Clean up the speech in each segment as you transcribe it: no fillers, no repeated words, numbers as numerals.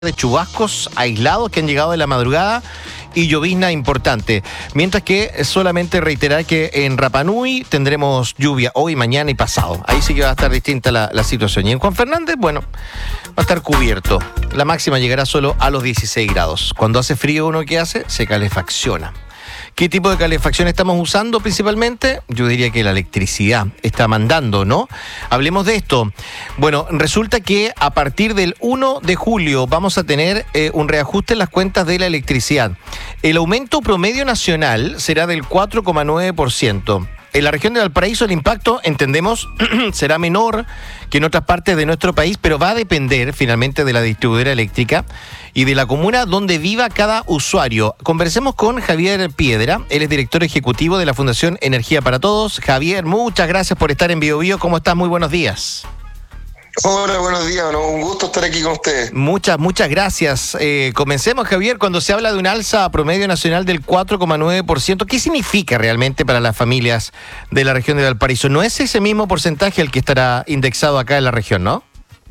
de chubascos aislados que han llegado de la madrugada y llovizna importante. Mientras que solamente reiterar que en Rapa Nui tendremos lluvia hoy, mañana y pasado. Ahí sí que va a estar distinta la situación. Y en Juan Fernández, bueno, va a estar cubierto. La máxima llegará solo a los 16 grados. Cuando hace frío, ¿uno qué hace? Se calefacciona. ¿Qué tipo de calefacción estamos usando principalmente? Yo diría que la electricidad está mandando, ¿no? Hablemos de esto. Bueno, resulta que a partir del 1 de julio vamos a tener un reajuste en las cuentas de la electricidad. El aumento promedio nacional será del 4,9%. En la región de Valparaíso el impacto, entendemos, será menor que en otras partes de nuestro país, pero va a depender finalmente de la distribuidora eléctrica y de la comuna donde viva cada usuario. Conversemos con Javier Piedra, él es director ejecutivo de la Fundación Energía para Todos. Javier, muchas gracias por estar en Bio Bio. ¿Cómo estás? Muy buenos días. Hola, buenos días, ¿no? Un gusto estar aquí con ustedes. Muchas gracias. Comencemos, Javier, cuando se habla de un alza promedio nacional del 4,9%, ¿qué significa realmente para las familias de la región de Valparaíso? No es ese mismo porcentaje el que estará indexado acá en la región, ¿no?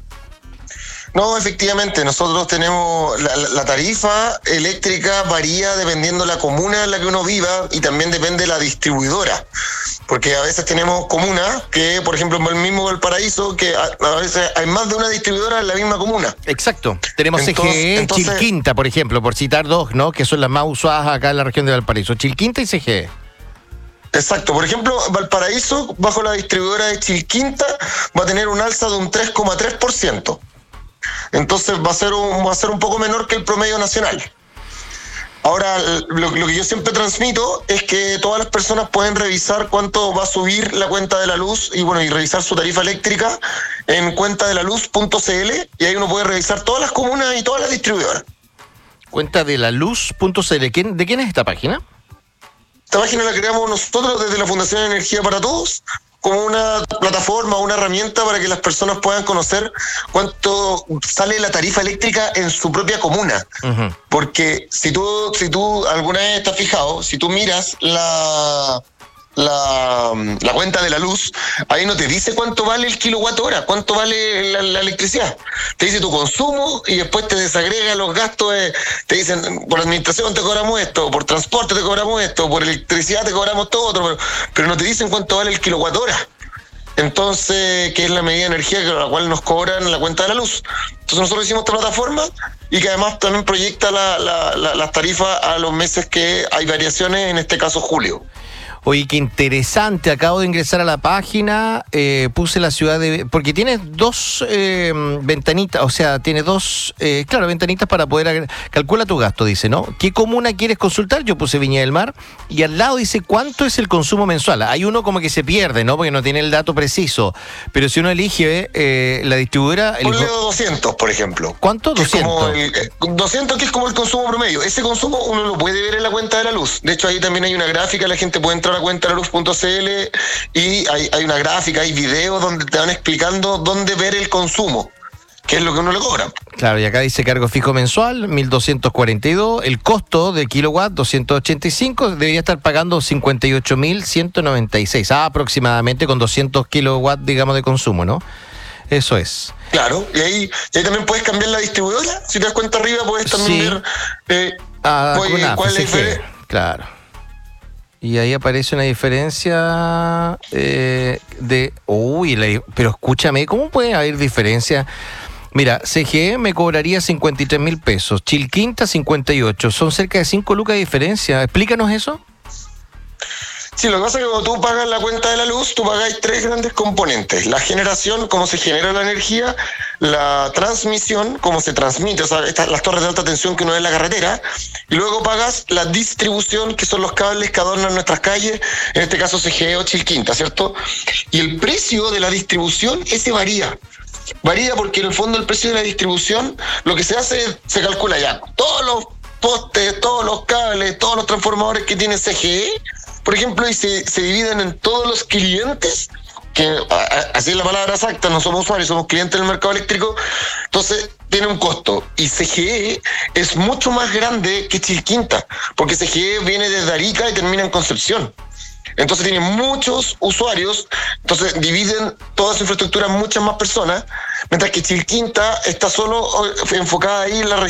No, efectivamente, nosotros tenemos la tarifa eléctrica varía dependiendo de la comuna en la que uno viva y también depende de la distribuidora. Porque a veces tenemos comunas que, por ejemplo, en el mismo Valparaíso, que a veces hay más de una distribuidora en la misma comuna. Exacto. Tenemos CGE, Chilquinta, por ejemplo, por citar dos, ¿no? Que son las más usadas acá en la región de Valparaíso. Chilquinta y CGE. Exacto. Por ejemplo, Valparaíso, bajo la distribuidora de Chilquinta, va a tener un alza de un 3,3%. Entonces va a ser un poco menor que el promedio nacional. Ahora, lo que yo siempre transmito es que todas las personas pueden revisar cuánto va a subir la cuenta de la luz y revisar su tarifa eléctrica en cuentadelaluz.cl y ahí uno puede revisar todas las comunas y todas las distribuidoras. Cuentadelaluz.cl. ¿De quién es esta página? Esta página la creamos nosotros desde la Fundación Energía para Todos, como una plataforma, una herramienta para que las personas puedan conocer cuánto sale la tarifa eléctrica en su propia comuna. Uh-huh. Porque si tú alguna vez te has fijado, si tú miras la cuenta de la luz, ahí no te dice cuánto vale el kilowatt hora, cuánto vale la electricidad. Te dice tu consumo y después te desagrega los gastos. Te dicen, por administración te cobramos esto, por transporte te cobramos esto, por electricidad te cobramos todo otro, pero no te dicen cuánto vale el kilowatt hora. Entonces, que es la medida de energía con la cual nos cobran la cuenta de la luz. Entonces nosotros hicimos esta plataforma y que además también proyecta las tarifas a los meses que hay variaciones, en este caso julio. Oye, qué interesante. Acabo de ingresar a la página, puse la ciudad de... Porque tienes dos ventanitas, o sea, tiene dos, ventanitas para poder... Calcula tu gasto, dice, ¿no? ¿Qué comuna quieres consultar? Yo puse Viña del Mar. Y al lado dice, ¿cuánto es el consumo mensual? Hay uno como que se pierde, ¿no? Porque no tiene el dato preciso. Pero si uno elige la distribuidora... Ponle 200, por ejemplo. ¿Cuánto? 200. 200, que es como el consumo promedio. Ese consumo uno lo puede ver en la cuenta de la luz. De hecho, ahí también hay una gráfica, la gente puede entrar a cuentadelaluz.cl y hay una gráfica, hay videos donde te van explicando dónde ver el consumo, qué es lo que uno le cobra. Claro, y acá dice cargo fijo mensual, 1.242, el costo de kilowatt, 285, debería estar pagando 58.196, aproximadamente con 200 kilowatts, digamos, de consumo, ¿no? Eso es. Claro, y ahí también puedes cambiar la distribuidora, si te das cuenta arriba puedes también ver cuál es la diferencia. Claro. Y ahí aparece una diferencia pero escúchame, ¿cómo puede haber diferencia? Mira, CGE me cobraría 53.000 pesos, Chilquinta 58, son cerca de 5 lucas de diferencia. Explícanos eso. Sí, lo que pasa es que cuando tú pagas la cuenta de la luz, tú pagas 3 grandes componentes. La generación, cómo se genera la energía, la transmisión, cómo se transmite, o sea, las torres de alta tensión que uno ve en la carretera, y luego pagas la distribución, que son los cables que adornan nuestras calles, en este caso CGE o Chilquinta, ¿cierto? Y el precio de la distribución, ese varía. Varía porque en el fondo el precio de la distribución, lo que se hace, se calcula ya. Todos los postes, todos los cables, todos los transformadores que tiene CGE, por ejemplo, y se dividen en todos los clientes, que así es la palabra exacta, no somos usuarios, somos clientes del mercado eléctrico, entonces tiene un costo. Y CGE es mucho más grande que Chilquinta, porque CGE viene desde Arica y termina en Concepción. Entonces tiene muchos usuarios, entonces dividen toda su infraestructura en muchas más personas, mientras que Chilquinta está solo enfocada ahí en la